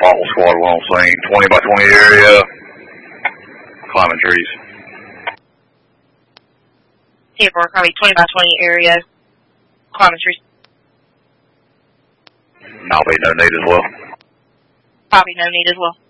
Bottle squad on scene. 20 by 20 area. Climbing trees. 10-4, copy. 20 by 20 area. Climbing trees. Copy, no need as well. Copy, no need as well.